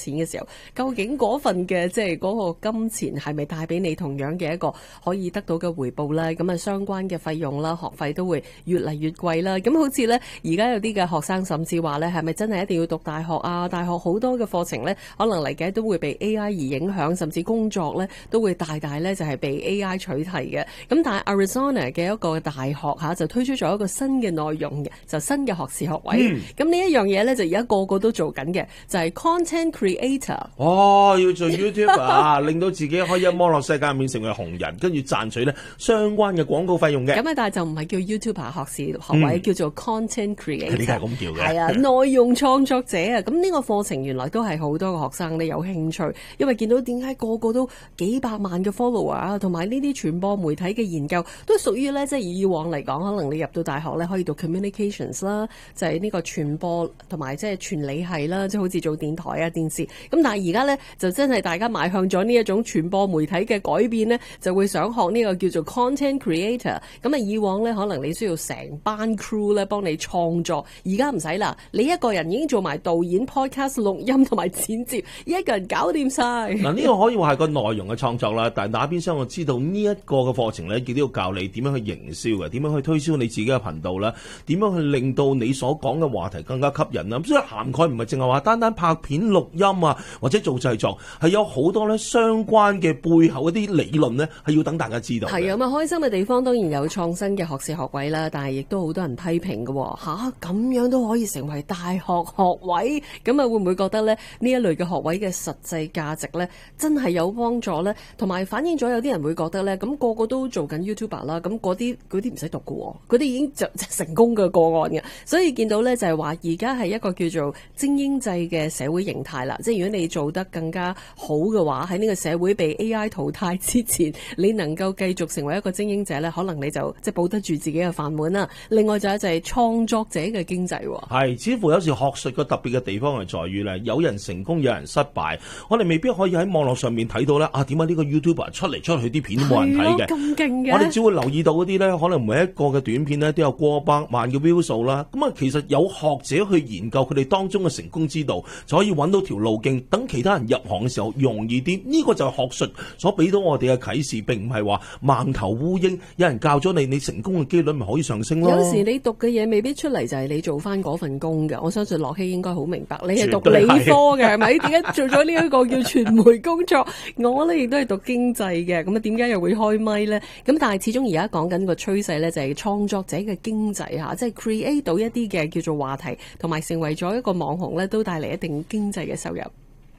錢嘅時候，究竟嗰份嘅即係嗰個金錢係咪帶俾你同樣嘅一個可以得到嘅回報咧？咁啊，相關嘅費用啦、學費都會越嚟越貴啦。咁好似咧，而家有啲嘅學生甚至話咧，係咪真係一定要讀大學啊？大學好多嘅課程咧，可能嚟緊都會被 AI 而影響，甚至工作咧都會大大咧就係被 AI 取替嘅。咁但係 Arizona 嘅一個大學就推出咗一個新嘅內容嘅，就新嘅學士學位。咁呢一樣嘢咧就而家個個都做緊嘅，就係 content creator。 哦，要做 YouTuber 啊，令到自己可以喺網絡世界入面成為紅人，跟住賺取咧相關嘅廣告費用嘅。 咁但係就唔係叫 YouTuber 學士學位，叫做 content creator。 呢個係咁叫嘅。 係啊，內容創作者啊。咁呢個課程原來都係好多個學生咧有興趣，因為見到點解個個都幾百萬嘅 follower 啊，同埋呢啲傳播媒體嘅研究都屬於咧，即係以往嚟講，可能你入到大學咧可以讀 communications 啦，就係呢個傳播同埋即係傳理系啦，即係好似做電台啊、電視。咁但係而家咧就真係大家邁向咗呢一種傳播媒體嘅改變咧，就會想學呢個叫做 content creator。咁啊，以往咧可能你需要成班 crew 咧幫你創作，而家唔使啦，你一個人已經做埋導演、podcast 錄音同埋剪接，一個人搞掂晒。 嗱，呢個可以話係個內容嘅創作啦，但係打邊廂我知道呢一個嘅課程咧，亦都要教你點樣去營銷嘅，點樣去推銷你自己嘅頻道啦，點樣去令到你所講嘅話題更加吸引啦。咁所以涵蓋唔係淨係話單單拍片錄音啊，或者做製作，係有好多咧相關嘅背後一啲理論咧，係要等大家知道。 係啊，咁啊開心嘅地方當然有創新嘅學士學位啦，但係亦都好多人批評嘅吓，咁樣都可以成為大學學位，咁啊會唔會覺得咧呢一類嘅學位嘅實際價值咧真係有幫助咧？同埋反映咗有啲人會覺得咧，咁個個都做緊 YouTuber 啦，咁嗰啲唔使讀嘅，嗰啲已經就成功嘅個案嘅，所以見到咧就係話而家係一個叫做精英制嘅社會形態啦，即係如果你做得更加好嘅話，喺呢個社會被 AI 淘汰之前，你能夠繼續成為一個精英者咧，可能你就即係保得住自己嘅飯碗啦。另外就係創作者嘅經濟。 係，似乎有時學術個特別嘅地方係在於咧，有人成功，有人失敗，我哋未必可以喺網絡上面睇到咧。點解呢個 YouTuber 出嚟出去啲片都冇人睇嘅？ 咁勁嘅， 我哋只會留意到嗰啲咧，可能每一個嘅短片咧都有過百萬嘅 view 數啦。咁啊，其實有學者去研究佢哋當中嘅成功之道，就可以揾到條路徑，等其他人入行嘅時候容易啲。呢個就係學術所俾到我哋嘅啟示，並唔係話盲頭烏蠅。有人教咗你，你成功嘅機率咪可以上升咯。 有時你讀嘅嘢未必出嚟就係你做翻嗰份工嘅。我相信樂希應該好明白，你係讀理科嘅係咪？點解做咗呢一個叫傳媒工作？我咧亦都係讀經濟嘅，咁啊點解又會開咪咧？咁但係始終而家講緊個趨勢咧，就係創作者嘅經濟嚇，即係 create 到一啲嘅叫做話題，同埋成為咗一個網紅咧，都帶嚟一定經濟嘅收入。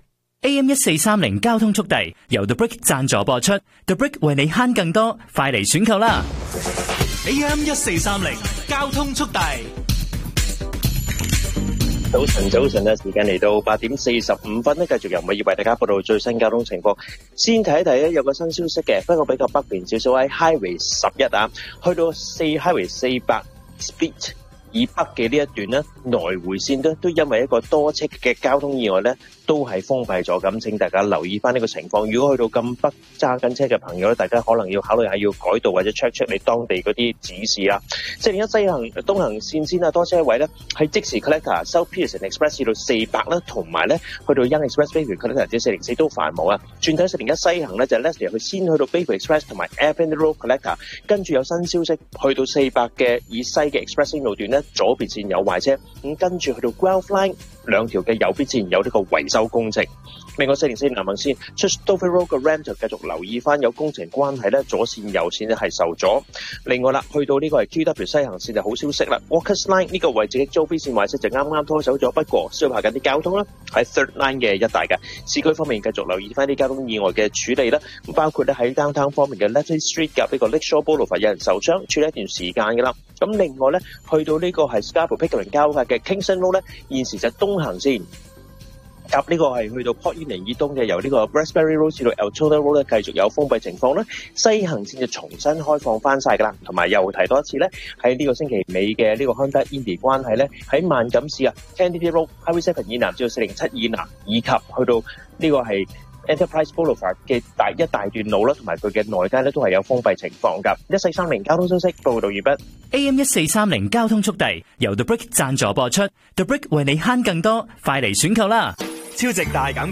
AM1430交通速遞由 The Brick 贊助播出 ，The Brick 為你慳更多，快嚟選購啦 ！AM1430交通速遞。 早晨啊！時間嚟到8:45咧，繼續由美業為大家報道最新交通情況。先睇一睇咧，有個新消息嘅，不過比較北邊少少喺 Highway 11啊，去到Highway 400 Split 以北嘅呢一段咧，來回線都因為一個多車嘅交通意外咧，都係封閉咗。咁請大家留意翻呢個情況。如果去到咁北揸緊車嘅朋友咧，大家可能要考慮下要改道或者 check 你當地嗰啲指示啦。401西行東行線先啊，多車位咧喺即時 Collector South Pearson Express 至到400啦，同埋咧去到 Young Express Bayview Collector 至404都繁忙啊。轉睇401西行咧就係 Leslie 去先去到 Bayview Express 同埋 Airfield Road Collector， 跟住有新消息去到400嘅以西嘅 Express 路段咧，左邊線有壞車，咁跟住去到 Guelph Line 兩條嘅右邊線有呢個維修工程。另外404南行線出 Stouffville Road 嘅 Ram 就繼續留意翻，有工程關係咧，左線右線咧係受阻。另外啦，去到呢個係 QW 西行線就好消息啦 ，Walkers Line 呢個位置嘅租邊線壞車就啱啱拖走咗，不過需要排緊啲交通啦，喺 Third Line 嘅一帶嘅市區方面繼續留意翻啲交通意外嘅處理啦，咁包括咧喺 Downtown 方面嘅 Letty Street 夾呢個 Lakeshore Boulevard 有人受傷，處理一段時間嘅啦。咁另外咧，去到呢個係 Scarborough Pickering 交界嘅 Kingston Road 咧，現時就東行線。夾呢個係去到 Port Eden 以東嘅，由呢個 Raspberry Road 至到 Altoona Road 咧，繼續有封閉情況啦。西行線就重新開放翻晒噶啦，同埋又提多一次咧，喺呢個星期尾嘅呢個 Honda Indy 關係咧，喺萬錦市啊 Kennedy Road、Highway 7以南至到407以南，以及去到呢個係 Enterprise Boulevard 嘅一大段路啦，同埋佢嘅內街咧都係有封閉情況噶。1430交通消息報道完畢。 AM1430交通速遞由 The Brick 贊助播出 ，The Brick 為你慳更多，快嚟選購啦！ 超值大減